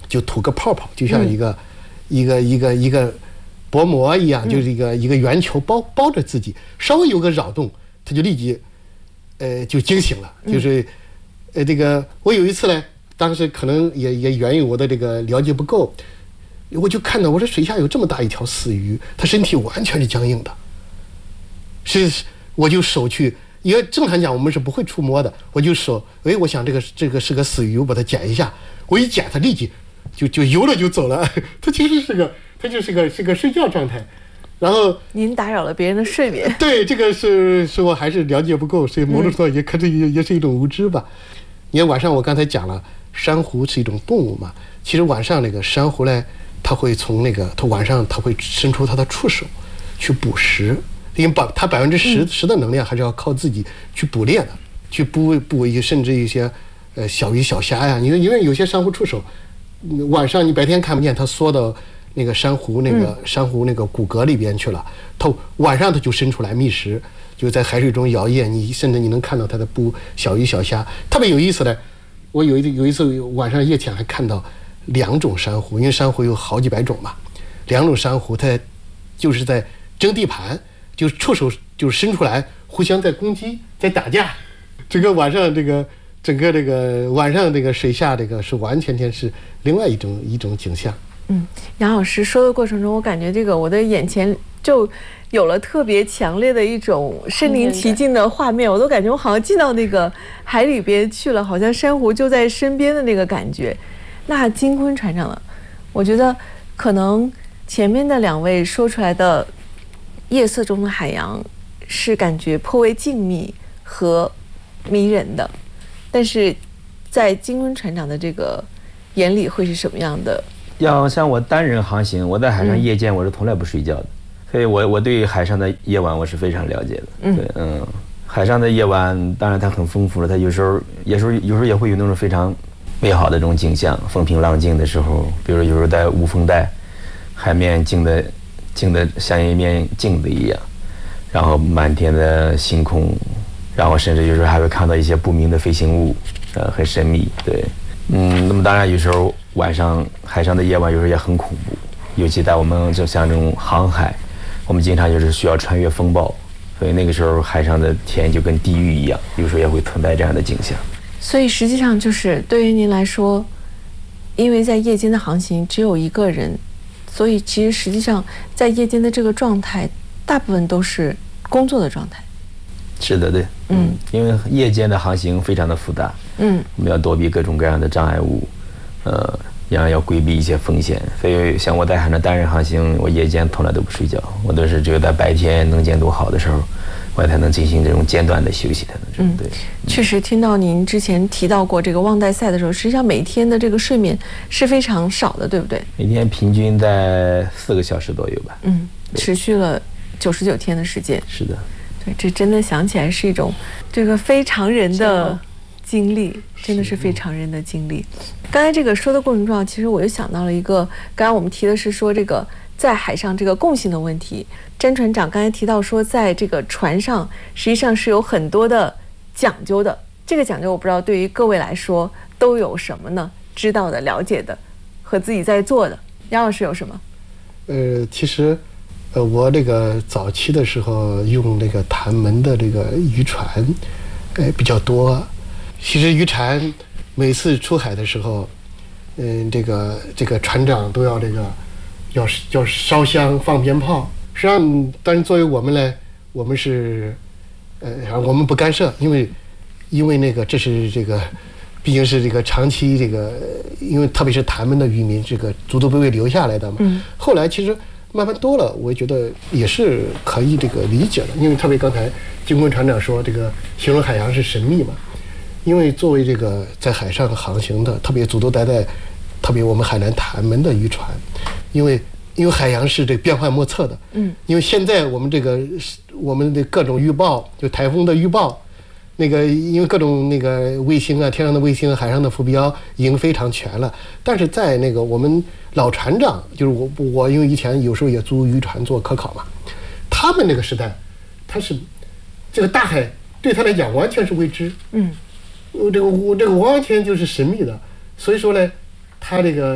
就吐个泡泡，就像一个薄膜一样，就是一个圆球包着自己，稍微有个扰动，它就立即就惊醒了。就是这个我有一次呢，当时可能也源于我的这个了解不够，我就看到我说水下有这么大一条死鱼，它身体完全是僵硬的，我就手去。因为正常讲我们是不会触摸的，我就手，我想这个是个死鱼，我把它捡一下，我一捡它立即就游了就走了，它其实是个睡觉状态，然后您打扰了别人的睡眠。 对，这个是我还是了解不够，所以某种程度也可能也是一种无知吧。你看晚上我刚才讲了，珊瑚是一种动物嘛，其实晚上那个珊瑚呢，它会从它晚上它会伸出它的触手去捕食。因为它10%的能量还是要靠自己去捕猎的，去捕甚至一些小鱼小虾呀。因为有些珊瑚触手，晚上你白天看不见，它缩到那个珊瑚那个骨骼里边去了，它晚上它就伸出来觅食，就在海水中摇曳，甚至你能看到它的捕小鱼小虾，特别有意思的。我有一次晚上夜潜还看到2种珊瑚，因为珊瑚有好几百种嘛，2种珊瑚它就是在争地盘。就触手就伸出来，互相在攻击，在打架。整个晚上整个这个晚上这个水下这个是完全是另外一种景象。 杨老师说的过程中，我感觉这个我的眼前就有了特别强烈的一种身临其境的画面，我都感觉我好像进到那个海里边去了，好像珊瑚就在身边的那个感觉。那金坤船长呢？我觉得可能前面的2位说出来的夜色中的海洋是感觉颇为静谧和迷人的，但是在金坤船长的这个眼里会是什么样的？ 要像我单人航行，我在海上夜间我是从来不睡觉的，所以我对海上的夜晚我是非常了解的。对，海上的夜晚当然它很丰富了，它有时候也会有那种非常美好的这种景象，风平浪静的时候，比如有时候在无风带，海面静的像一面镜子一样，然后满天的星空，然后甚至有时候还会看到一些不明的飞行物，很神秘。对，那么当然有时候晚上海上的夜晚有时候也很恐怖，尤其在我们就像这种航海，我们经常就是需要穿越风暴，所以那个时候海上的天就跟地狱一样，有时候也会存在这样的景象。 所以实际上就是对于您来说，因为在夜间的航行只有一个人，所以其实实际上在夜间的这个状态大部分都是工作的状态。 是的，对，因为夜间的航行非常的复杂，我们要躲避各种各样的障碍物，要规避一些风险，所以像我在海上单人航行，我夜间从来都不睡觉，我都是只有在白天能见度好的时候，我才能进行这种间断的休息才能。对， 确实听到您之前提到过这个旺代赛的时候，实际上每天的这个睡眠是非常少的，对不对？ 每天平均在4个小时左右吧。 持续了99天的时间。 是的。 对，这真的想起来是一种这个非常人的经历，真的是非常人的经历。刚才这个说的过程中，其实我又想到了一个，刚刚我们提的是说这个在海上这个共性的问题。詹船长刚才提到说，在这个船上实际上是有很多的讲究的。这个讲究我不知道对于各位来说都有什么呢？知道的、了解的和自己在做的。杨老师有什么？ 其实我这个早期的时候用那个谭门的这个渔船比较多。其实渔船每次出海的时候，这个船长都要要烧香放鞭炮。实际上，但是作为我们呢，我们是我们不干涉，因为那个这是这个毕竟是这个长期这个，因为特别是谭门的渔民这个祖祖辈辈留下来的嘛。后来其实慢慢多了，我觉得也是可以这个理解的，因为特别刚才金坤船长说这个形容海洋是神秘嘛，因为作为这个在海上航行的，特别祖宗代代，特别我们海南谭门的渔船，因为海洋是这变幻莫测的，因为现在我们的各种预报，就台风的预报，那个因为各种那个卫星啊，天上的卫星、海上的浮标已经非常全了，但是在那个我们老船长，就是我因为以前有时候也租渔船做科考嘛，他们那个时代，他是这个大海对他来讲完全是未知，这个完全就是神秘的，所以说呢，他这个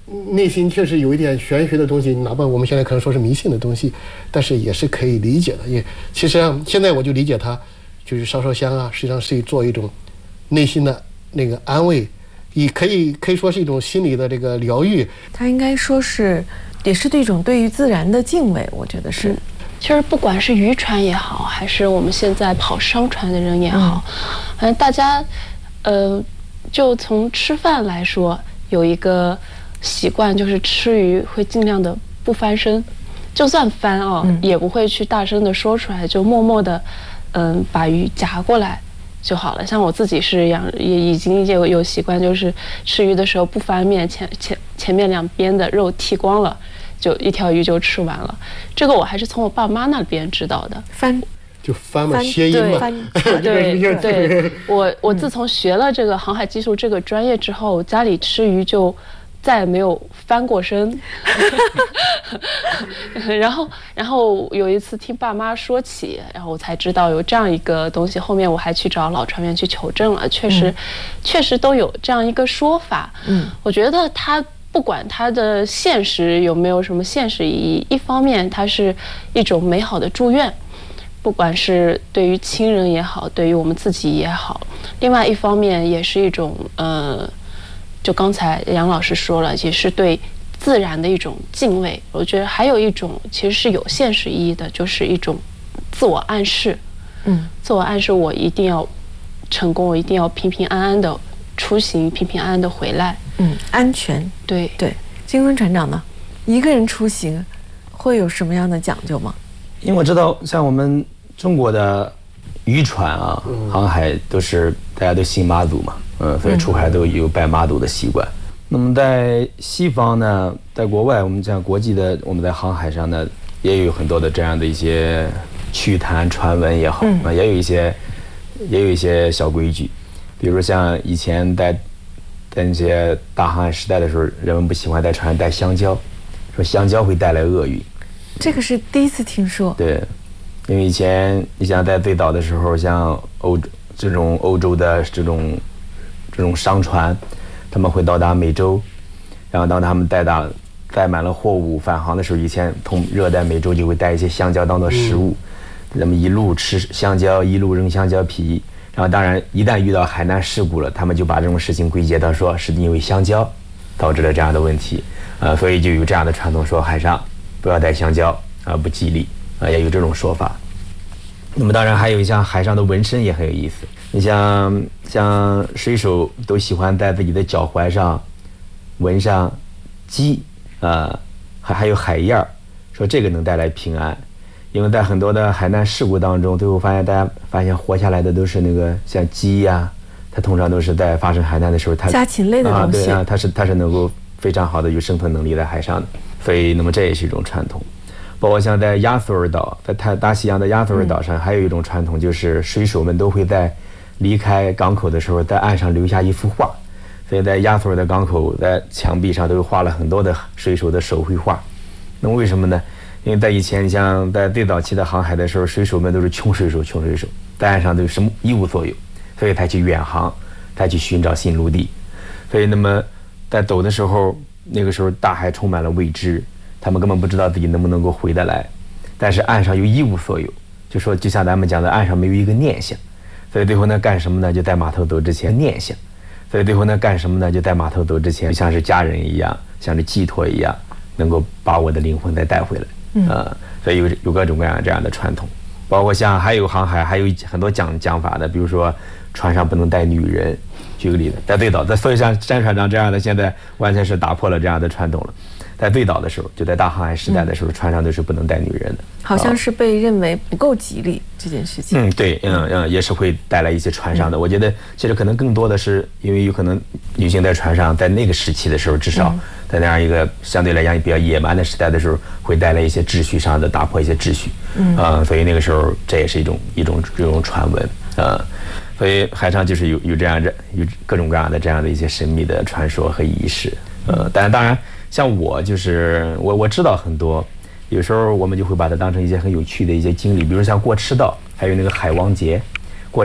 内心确实有一点玄学的东西，哪怕我们现在可能说是迷信的东西，但是也是可以理解的。也其实现在我就理解它，就是烧烧香啊，实际上是做一种内心的那个安慰，也可以说是一种心理的这个疗愈。 它应该说是也是一种对于自然的敬畏，我觉得是。 其实不管是渔船也好，还是我们现在跑商船的人也好，大家就从吃饭来说，有一个习惯就是吃鱼会尽量的不翻身，就算翻也不会去大声的说出来，就默默的把鱼夹过来就好了。像我自己是也已经有习惯，就是吃鱼的时候不翻面，前面两边的肉剔光了，就一条鱼就吃完了。这个我还是从我爸妈那边知道的。 翻嘛，谐音嘛。 对，我自从学了这个航海技术这个专业之后，家里吃鱼就再也没有翻过身。然后有一次听爸妈说起，然后我才知道有这样一个东西。后面我还去找老船员去求证了，确实都有这样一个说法。我觉得它不管它的现实有没有什么现实意义，一方面它是一种美好的祝愿。不管是对于亲人也好，对于我们自己也好，另外一方面也是一种就刚才杨老师说了，也是对自然的一种敬畏。我觉得还有一种其实是有现实意义的，就是一种自我暗示。自我暗示我一定要成功，我一定要平平安安的出行，平平安安的回来。 安全。对。金坤船长呢？一个人出行会有什么样的讲究吗？ 因为我知道，像我们中国的渔船啊，航海都是大家都信妈祖嘛，所以出海都有拜妈祖的习惯。那么在西方呢，在国外，我们讲国际的，我们在航海上呢，也有很多的这样的一些趣谈传闻也好，也有一些小规矩，比如说像以前在那些大航海时代的时候，人们不喜欢在船上带香蕉，说香蕉会带来厄运。 这个是第一次听说。 对，因为以前你像在最早的时候，像欧洲的这种商船，他们会到达美洲，然后当他们载满了货物返航的时候，以前从热带美洲就会带一些香蕉当做食物，那么一路吃香蕉，一路扔香蕉皮，然后当然一旦遇到海难事故了，他们就把这种事情归结到说是因为香蕉导致了这样的问题，所以就有这样的传统说海上不要带香蕉不吉利也有这种说法。那么当然还有像海上的纹身也很有意思，你像水手都喜欢在自己的脚踝上纹上鸡还有海燕，说这个能带来平安。因为在很多的海难事故当中，最后大家发现活下来的都是那个像鸡呀，它通常都是在发生海难的时候，它家禽类的东西对它是能够非常好的有生存能力在海上的，所以那么这也是一种传统。包括像在亚速尔岛，在大西洋的亚速尔岛上，还有一种传统，就是水手们都会在离开港口的时候，在岸上留下一幅画。所以在亚速尔的港口，在墙壁上都画了很多的水手的手绘画。那么为什么呢？因为在以前，像在最早期的航海的时候，水手们都是穷水手，在岸上都什么一无所有，所以才去远航，才去寻找新陆地。所以那么在走的时候，那个时候大海充满了未知，他们根本不知道自己能不能够回得来，但是岸上又一无所有，就像咱们讲的，岸上没有一个念想，所以最后呢干什么呢？就在码头走之前念想，所以最后呢干什么呢？就在码头走之前，就像是家人一样，像是寄托一样，能够把我的灵魂再带回来。所以有各种各样这样的传统，包括像还有航海还有很多讲法的，比如说船上不能带女人。举个例子，在最早，所以像詹船长这样的，现在完全是打破了这样的传统了。在最早的时候，就在大航海时代的时候，船上都是不能带女人的， 好像是被认为不够吉利这件事情。 对，也是会带来一些船上的。我觉得其实可能更多的是因为有可能女性在船上，在那个时期的时候，至少在那样一个相对来讲比较野蛮的时代的时候，会带来一些秩序上的打破一些秩序。所以那个时候这也是一种传闻所以海上就是有各种各样的这样的一些神秘的传说和仪式。但当然。像我就是我知道很多，有时候我们就会把它当成一些很有趣的一些经历，比如像过赤道，还有那个海王节，